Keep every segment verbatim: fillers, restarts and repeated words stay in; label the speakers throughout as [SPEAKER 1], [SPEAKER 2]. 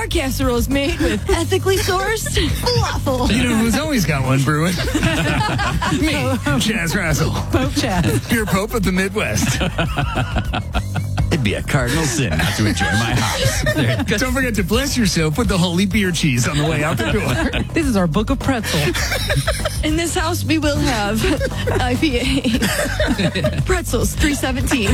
[SPEAKER 1] casserole is made with ethically sourced falafel.
[SPEAKER 2] You know who's always got one brewing? Me, Chaz Russell.
[SPEAKER 3] Pope Chaz.
[SPEAKER 2] Pure Pope of the Midwest.
[SPEAKER 4] It'd be a cardinal sin not to enjoy my house.
[SPEAKER 2] Don't forget to bless yourself with the holy beer cheese on the way out the door.
[SPEAKER 3] This is our book of pretzel.
[SPEAKER 1] In this house, we will have I P A. Pretzels, three seventeen.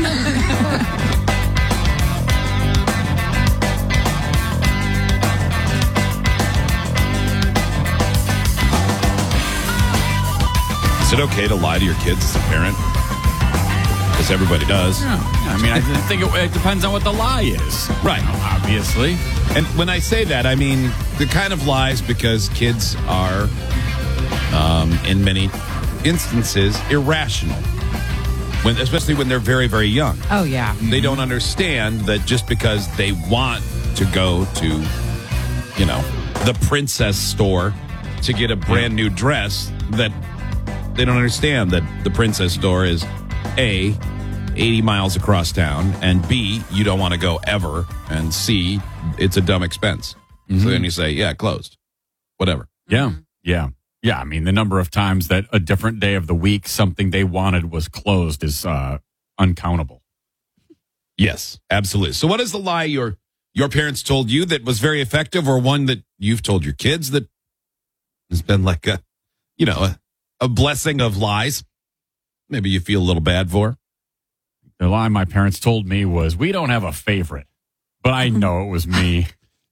[SPEAKER 5] Is it okay to lie to your kids as a parent? Because everybody does.
[SPEAKER 4] Yeah. I mean, I think it, it depends on what the lie is.
[SPEAKER 5] Right.
[SPEAKER 4] You know, obviously.
[SPEAKER 5] And when I say that, I mean the kind of lies because kids are, um, in many instances, irrational. When, especially when they're very, very young.
[SPEAKER 3] Oh, yeah.
[SPEAKER 5] They don't understand that just because they want to go to, you know, the princess store to get a brand new dress, that they don't understand that the princess store is A, eighty miles across town, and B, you don't want to go ever, and C, it's a dumb expense. Mm-hmm. So then you say, yeah, closed. Whatever.
[SPEAKER 4] Yeah. Yeah. Yeah. I mean, the number of times that a different day of the week, something they wanted was closed is uh, uncountable.
[SPEAKER 5] Yes, absolutely. So what is the lie your your parents told you that was very effective, or one that you've told your kids that has been like a, you know, a, a blessing of lies? Maybe you feel a little bad for?
[SPEAKER 4] The lie my parents told me was, we don't have a favorite, but I know it was me.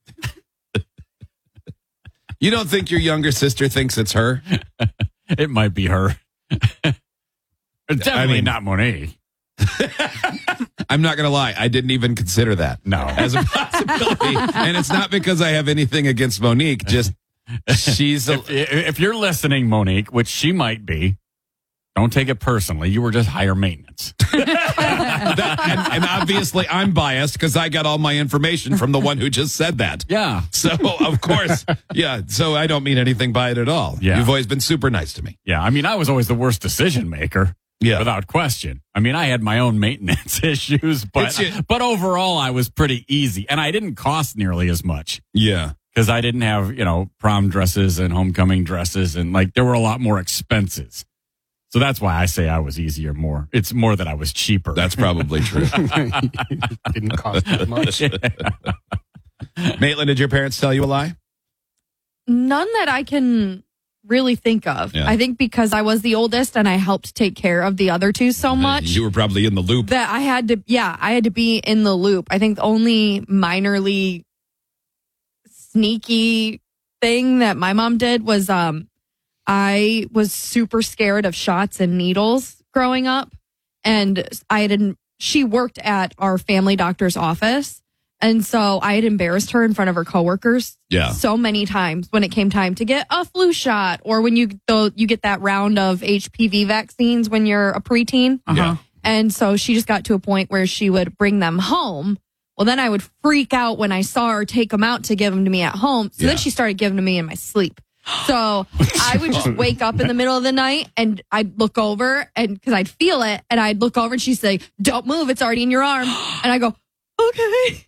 [SPEAKER 5] You don't think your younger sister thinks it's her?
[SPEAKER 4] It might be her. Definitely
[SPEAKER 5] I mean,
[SPEAKER 4] not Monique.
[SPEAKER 5] I'm not going to lie. I didn't even consider that.
[SPEAKER 4] No.
[SPEAKER 5] As a possibility. And it's not because I have anything against Monique. Just she's a,
[SPEAKER 4] if, if you're listening, Monique, which she might be, don't take it personally. You were just higher maintenance.
[SPEAKER 5] that, and, and obviously I'm biased because I got all my information from the one who just said that.
[SPEAKER 4] Yeah.
[SPEAKER 5] So, of course, yeah. So I don't mean anything by it at all.
[SPEAKER 4] Yeah.
[SPEAKER 5] You've always been super nice to me.
[SPEAKER 4] Yeah. I mean, I was always the worst decision maker.
[SPEAKER 5] Yeah.
[SPEAKER 4] Without question. I mean, I had my own maintenance issues, but but overall, I was pretty easy. And I didn't cost nearly as much.
[SPEAKER 5] Yeah.
[SPEAKER 4] Because I didn't have, you know, prom dresses and homecoming dresses. And like, there were a lot more expenses. So that's why I say I was easier more. It's more that I was cheaper.
[SPEAKER 5] That's probably true.
[SPEAKER 2] Didn't cost that much.
[SPEAKER 5] Maitland, did your parents tell you a lie?
[SPEAKER 1] None that I can really think of.
[SPEAKER 5] Yeah.
[SPEAKER 1] I think because I was the oldest and I helped take care of the other two so much.
[SPEAKER 5] You were probably in the loop.
[SPEAKER 1] That I had to, yeah, I had to be in the loop. I think the only minorly sneaky thing that my mom did was um, I was super scared of shots and needles growing up. And I had, she worked at our family doctor's office. And so I had embarrassed her in front of her coworkers
[SPEAKER 5] Yeah.
[SPEAKER 1] so many times when it came time to get a flu shot, or when you though you get that round of H P V vaccines when you're a preteen.
[SPEAKER 4] Uh-huh.
[SPEAKER 5] Yeah.
[SPEAKER 1] And so she just got to a point where she would bring them home. Well, then I would freak out when I saw her take them out to give them to me at home. So
[SPEAKER 5] Yeah.
[SPEAKER 1] then she started giving them to me in my sleep. So I would just wake up in the middle of the night and I'd look over, and because I'd feel it, and I'd look over and she'd say, "Don't move, it's already in your arm." And I go, "Okay."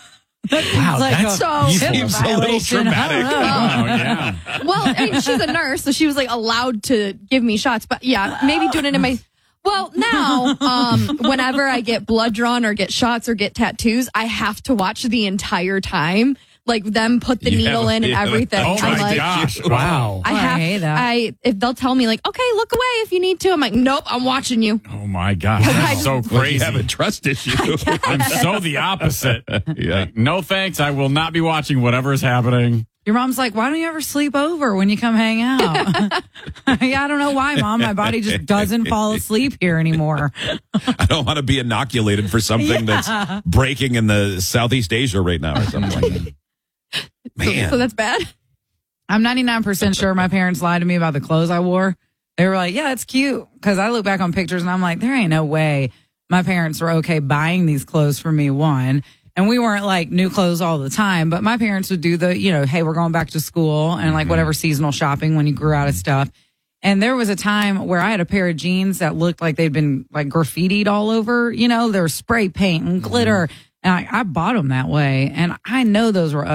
[SPEAKER 4] Wow,
[SPEAKER 3] like
[SPEAKER 4] that's
[SPEAKER 1] so
[SPEAKER 5] seems a little traumatic.
[SPEAKER 4] Oh, yeah.
[SPEAKER 1] Well, I mean, she's a nurse, so she was like allowed to give me shots. But yeah, maybe doing it in my. Well, now, um, whenever I get blood drawn or get shots or get tattoos, I have to watch the entire time. Like them put the
[SPEAKER 5] You
[SPEAKER 1] needle
[SPEAKER 5] have-
[SPEAKER 1] in and
[SPEAKER 5] you have-
[SPEAKER 1] everything.
[SPEAKER 4] Oh,
[SPEAKER 1] I'm
[SPEAKER 4] my
[SPEAKER 1] like,
[SPEAKER 4] gosh. Wow.
[SPEAKER 1] I
[SPEAKER 3] I
[SPEAKER 1] have.
[SPEAKER 3] hate that.
[SPEAKER 1] I if they'll tell me like, okay, look away if you need to. I'm like, nope, I'm watching you.
[SPEAKER 4] Oh, my gosh. That's so
[SPEAKER 5] Well, you
[SPEAKER 4] crazy.
[SPEAKER 5] have a trust issue.
[SPEAKER 4] I'm so the opposite.
[SPEAKER 5] Yeah.
[SPEAKER 4] Like, no thanks. I will not be watching whatever is happening.
[SPEAKER 3] Your mom's like, why don't you ever sleep over when you come hang out? Yeah, I don't know why, Mom. My body just doesn't fall asleep here anymore.
[SPEAKER 5] I don't want to be inoculated for something
[SPEAKER 3] Yeah.
[SPEAKER 5] that's breaking in the Southeast Asia right now or something like that. Man.
[SPEAKER 1] So, so that's bad.
[SPEAKER 3] I'm ninety-nine percent sure my parents lied to me about the clothes I wore. They were like, yeah, it's cute. Because I look back on pictures and I'm like, there ain't no way my parents were okay buying these clothes for me, one. And we weren't like new clothes all the time, but my parents would do the, you know, hey, we're going back to school and like whatever seasonal shopping when you grew out of stuff. And there was a time where I had a pair of jeans that looked like they'd been like graffitied all over, you know, there was spray paint and glitter. And I, I bought them that way. And I know those were